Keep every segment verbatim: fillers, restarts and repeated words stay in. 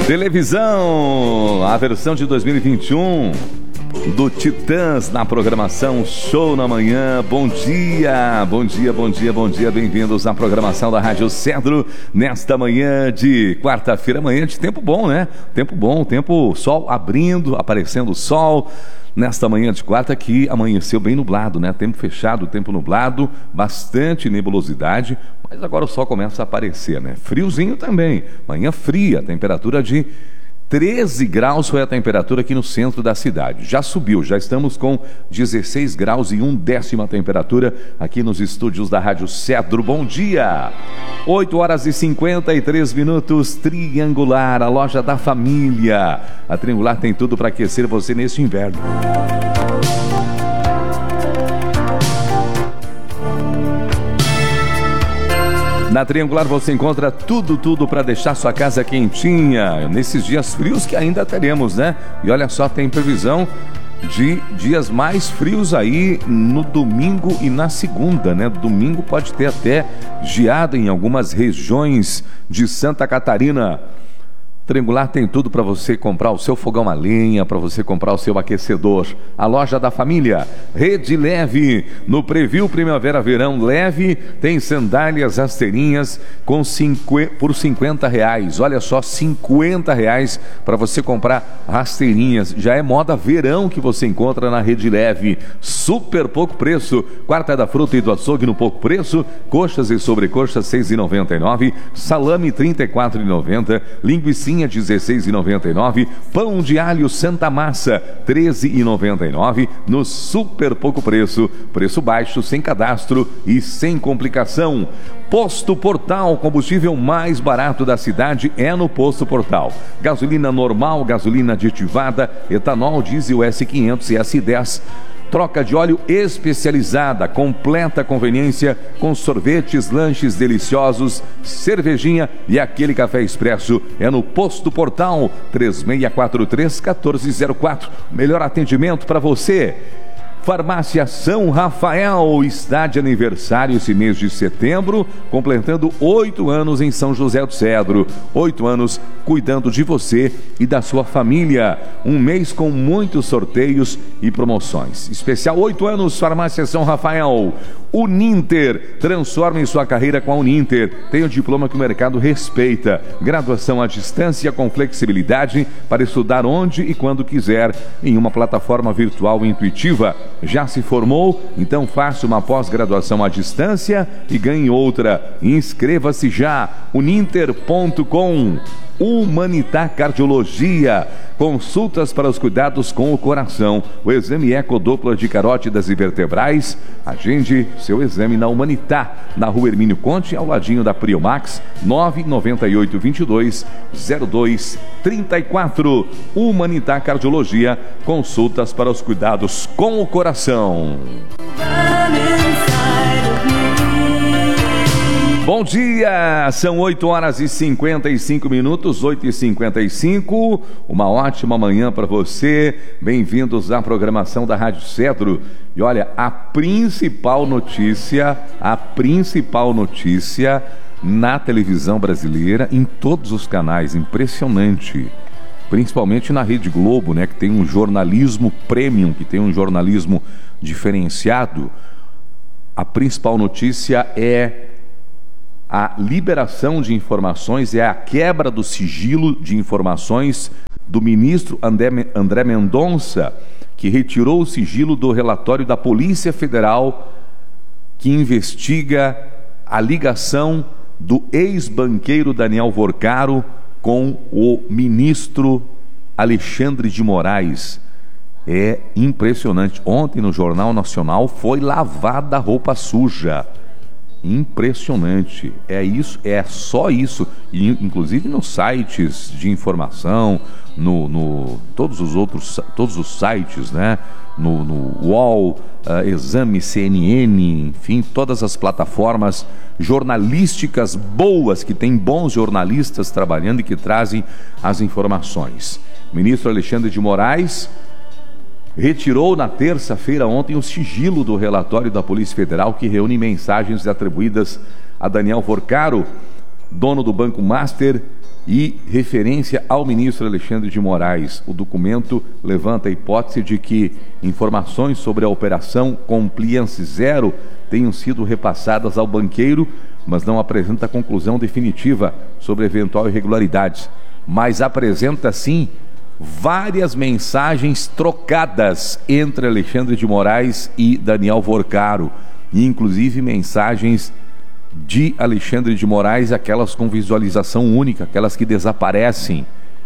Televisão, a versão de dois mil e vinte e um do Titãs na programação Show na Manhã. Bom dia, bom dia, bom dia, bom dia. Bem-vindos à programação da Rádio Cedro nesta manhã de quarta-feira, manhã de tempo bom, né? Tempo bom, tempo sol abrindo, aparecendo o sol. Nesta manhã de quarta que amanheceu bem nublado, né? Tempo fechado, tempo nublado, bastante nebulosidade, mas agora o sol começa a aparecer, né? Friozinho também, manhã fria, temperatura de treze graus foi a temperatura aqui no centro da cidade. Já subiu, já estamos com dezesseis graus e um décimo a temperatura aqui nos estúdios da Rádio Cedro. Bom dia! oito horas e cinquenta e três minutos, Triangular, a loja da família. A Triangular tem tudo para aquecer você neste inverno. Na Triangular você encontra tudo, tudo para deixar sua casa quentinha nesses dias frios que ainda teremos, né? E olha só, tem previsão de dias mais frios aí no domingo e na segunda, né? Domingo pode ter até geada em algumas regiões de Santa Catarina. Triangular tem tudo para você comprar o seu fogão a lenha, para você comprar o seu aquecedor. A loja da família, Rede Leve, no Preview Primavera-Verão Leve, tem sandálias rasteirinhas com cinquenta, por cinquenta reais. Olha só, cinquenta reais para você comprar rasteirinhas. Já é moda verão que você encontra na Rede Leve. Super pouco preço. Quarta da fruta e do açougue no pouco preço. Coxas e sobrecoxas seis reais e noventa e nove centavos. Salame trinta e quatro reais e noventa centavos. Linguiça dezesseis reais e noventa e nove centavos, pão de alho Santa Massa treze reais e noventa e nove centavos, no super pouco preço, preço baixo, sem cadastro e sem complicação. Posto Portal, combustível mais barato da cidade é no Posto Portal. Gasolina normal, gasolina aditivada, etanol, diesel S quinhentos e S dez. Troca de óleo especializada, completa conveniência com sorvetes, lanches deliciosos, cervejinha e aquele café expresso. É no Posto Portal, três seis quatro três, um quatro zero quatro. Melhor atendimento para você. Farmácia São Rafael está de aniversário esse mês de setembro, completando oito anos em São José do Cedro. Oito anos cuidando de você e da sua família. Um mês com muitos sorteios e promoções. Especial oito anos, Farmácia São Rafael. Uninter, transforme sua carreira com a Uninter. Tem o diploma que o mercado respeita. Graduação à distância com flexibilidade para estudar onde e quando quiser, em uma plataforma virtual intuitiva. Já se formou? Então faça uma pós-graduação à distância e ganhe outra. Inscreva-se já, uninter ponto com. Humanitar Cardiologia, consultas para os cuidados com o coração, o exame ecodoppler de carótidas e vertebrais. Agende seu exame na Humanitar, na Rua Hermínio Conte, ao ladinho da Priomax, nove nove oito, dois dois, zero dois três quatro. Humanitar Cardiologia, consultas para os cuidados com o coração. Bom dia, são oito horas e cinquenta e cinco minutos, oito e cinquenta e cinco, uma ótima manhã para você, bem-vindos à programação da Rádio Cedro. E olha, a principal notícia, a principal notícia na televisão brasileira, em todos os canais, impressionante, principalmente na Rede Globo, né, que tem um jornalismo premium, que tem um jornalismo diferenciado. A principal notícia é a liberação de informações, é a quebra do sigilo de informações do ministro André, André Mendonça, que retirou o sigilo do relatório da Polícia Federal que investiga a ligação do ex-banqueiro Daniel Vorcaro com o ministro Alexandre de Moraes. É impressionante. Ontem no Jornal Nacional foi lavada a roupa suja. Impressionante, é isso, é só isso, e, inclusive nos sites de informação, no, no todos os outros, todos os sites, né, no, no U O L, uh, Exame, C N N, enfim, todas as plataformas jornalísticas boas, que tem bons jornalistas trabalhando e que trazem as informações. Ministro Alexandre de Moraes retirou na terça-feira ontem o sigilo do relatório da Polícia Federal que reúne mensagens atribuídas a Daniel Vorcaro, dono do Banco Master, e referência ao ministro Alexandre de Moraes. O documento levanta a hipótese de que informações sobre a operação Compliance Zero tenham sido repassadas ao banqueiro, mas não apresenta conclusão definitiva sobre eventual irregularidades. Mas apresenta, sim, várias mensagens trocadas entre Alexandre de Moraes e Daniel Vorcaro, e inclusive mensagens de Alexandre de Moraes, aquelas com visualização única, aquelas que desaparecem.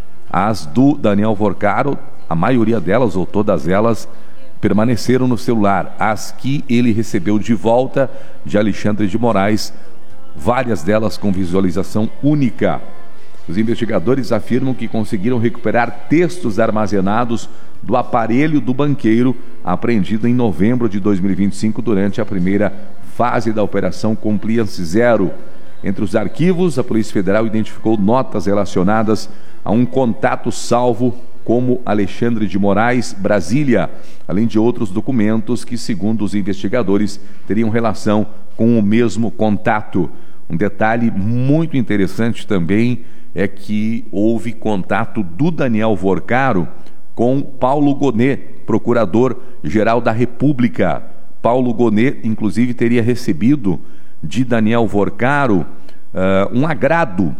As do Daniel Vorcaro, a maioria delas ou todas elas permaneceram no celular. As que ele recebeu de volta de Alexandre de Moraes, várias delas com visualização única. Os investigadores afirmam que conseguiram recuperar textos armazenados do aparelho do banqueiro apreendido em novembro de dois mil e vinte e cinco durante a primeira fase da Operação Compliance Zero. Entre os arquivos, a Polícia Federal identificou notas relacionadas a um contato salvo como Alexandre de Moraes, Brasília, além de outros documentos que, segundo os investigadores, teriam relação com o mesmo contato. Um detalhe muito interessante também é que houve contato do Daniel Vorcaro com Paulo Gonet, procurador-geral da República. Paulo Gonet, inclusive, teria recebido de Daniel Vorcaro uh, um agrado.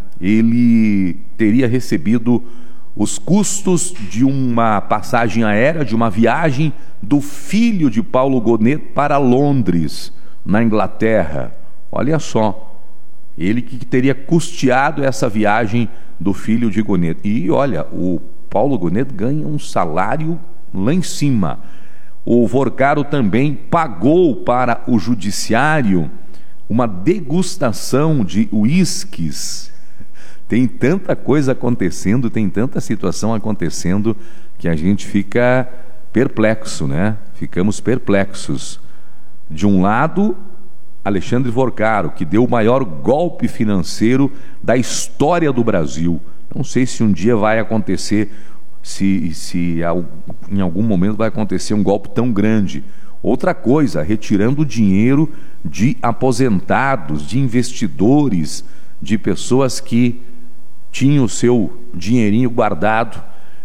Ele teria recebido os custos de uma passagem aérea, de uma viagem do filho de Paulo Gonet para Londres, na Inglaterra. Olha só, ele que teria custeado essa viagem do filho de Gonet. E olha, o Paulo Gonet ganha um salário lá em cima. O Vorcaro também pagou para o judiciário uma degustação de uísques. Tem tanta coisa acontecendo, tem tanta situação acontecendo que a gente fica perplexo, né? Ficamos perplexos. De um lado, Alexandre Vorcaro, que deu o maior golpe financeiro da história do Brasil. Não sei se um dia vai acontecer, se, se em algum momento vai acontecer um golpe tão grande. Outra coisa, retirando dinheiro de aposentados, de investidores, de pessoas que tinham o seu dinheirinho guardado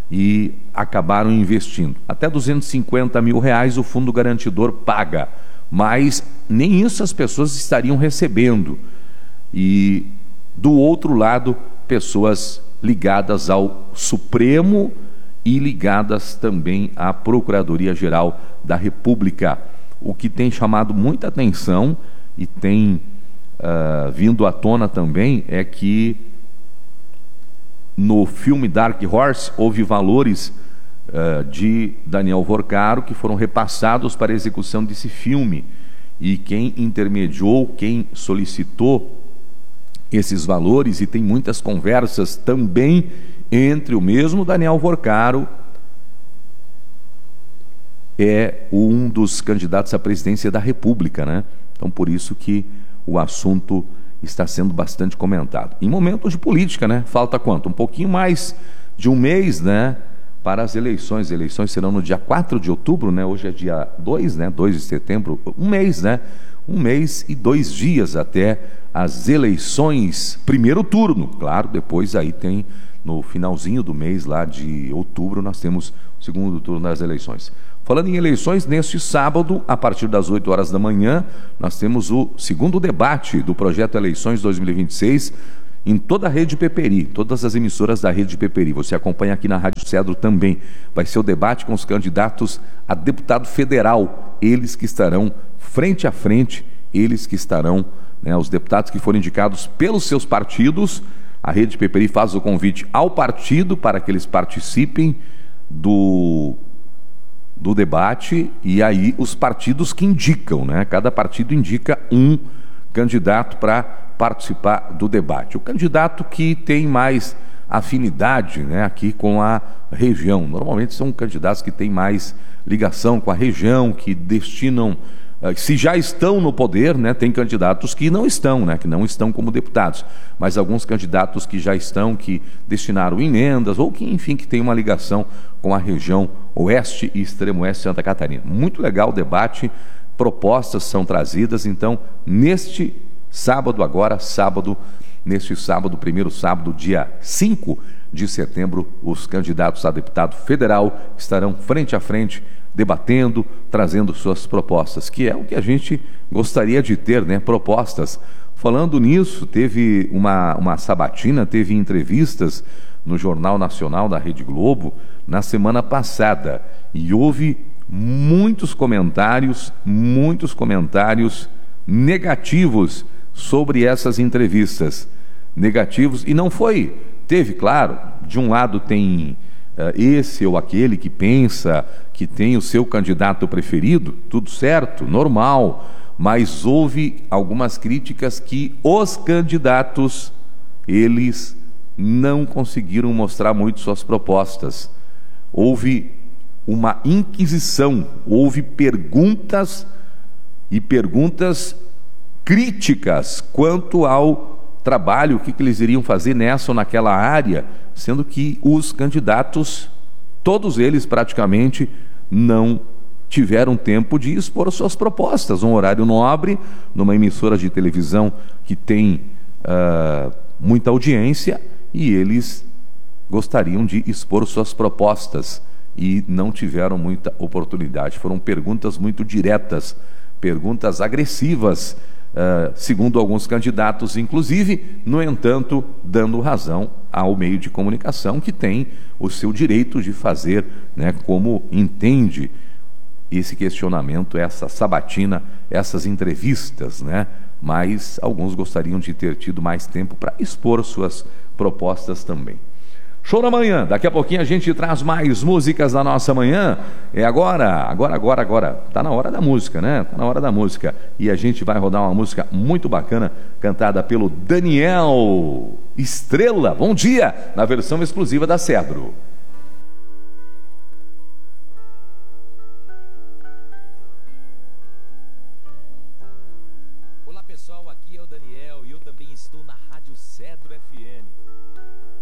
e acabaram investindo. Até duzentos e cinquenta mil reais o fundo garantidor paga, mas nem isso as pessoas estariam recebendo. E do outro lado, pessoas ligadas ao Supremo e ligadas também à Procuradoria-Geral da República. O que tem chamado muita atenção e tem uh, vindo à tona também é que no filme Dark Horse houve valores uh, de Daniel Vorcaro que foram repassados para a execução desse filme, e quem intermediou, quem solicitou esses valores, e tem muitas conversas também entre o mesmo Daniel Vorcaro, é um dos candidatos à presidência da República, né? Então, por isso que o assunto está sendo bastante comentado. Em momentos de política, né? Falta quanto? Um pouquinho mais de um mês, né? Para as eleições. As eleições serão no dia quatro de outubro, né? Hoje é dia dois, né? dois de setembro. Um mês, né? Um mês e dois dias até as eleições, primeiro turno. Claro, depois aí tem, no finalzinho do mês lá de outubro, nós temos o segundo turno das eleições. Falando em eleições, neste sábado, a partir das oito horas da manhã, nós temos o segundo debate do projeto Eleições dois mil e vinte e seis em toda a rede Peperi, todas as emissoras da rede Peperi. Você acompanha aqui na Rádio Cedro também. Vai ser o debate com os candidatos a deputado federal, eles que estarão frente a frente, eles que estarão, né, os deputados que foram indicados pelos seus partidos. A rede Peperi faz o convite ao partido para que eles participem do... do debate, e aí os partidos que indicam, né? Cada partido indica um candidato para participar do debate. O candidato que tem mais afinidade, né, aqui com a região. Normalmente são candidatos que têm mais ligação com a região, que destinam, se já estão no poder, né, tem candidatos que não estão, né, que não estão como deputados, mas alguns candidatos que já estão, que destinaram emendas, ou que, enfim, que tem uma ligação com a região oeste e extremo oeste de Santa Catarina. Muito legal o debate, propostas são trazidas. Então, neste sábado agora, sábado, Neste sábado, primeiro sábado, dia cinco de setembro, os candidatos a deputado federal estarão frente a frente, debatendo, trazendo suas propostas, que é o que a gente gostaria de ter, né? Propostas. Falando nisso, teve uma, uma sabatina, teve entrevistas no Jornal Nacional da Rede Globo na semana passada e houve muitos comentários, muitos comentários negativos sobre essas entrevistas. Negativos, e não foi, teve, claro, de um lado tem uh, esse ou aquele que pensa que tem o seu candidato preferido, tudo certo, normal, mas houve algumas críticas que os candidatos, eles não conseguiram mostrar muito suas propostas. Houve uma inquisição, houve perguntas e perguntas críticas quanto ao trabalho, o que, que eles iriam fazer nessa ou naquela área, sendo que os candidatos, todos eles praticamente, não tiveram tempo de expor suas propostas. Um horário nobre, numa emissora de televisão que tem uh, muita audiência, e eles gostariam de expor suas propostas e não tiveram muita oportunidade. Foram perguntas muito diretas, perguntas agressivas, uh, segundo alguns candidatos, inclusive, no entanto, dando razão ao meio de comunicação, que tem o seu direito de fazer, né, como entende esse questionamento, essa sabatina, essas entrevistas, né? Mas alguns gostariam de ter tido mais tempo para expor suas propostas também. Show da manhã, daqui a pouquinho a gente traz mais músicas da nossa manhã. É agora, agora, agora, agora. Tá na hora da música, né? Tá na hora da música. E a gente vai rodar uma música muito bacana, cantada pelo Daniel Estrela. Bom dia, na versão exclusiva da Cedro. Olá pessoal, aqui é o Daniel e eu também estou na Rádio Cedro F M.